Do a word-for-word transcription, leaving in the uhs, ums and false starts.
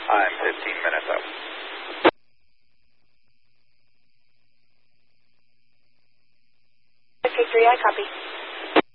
I'm fifteen minutes up. Okay, three, I copy.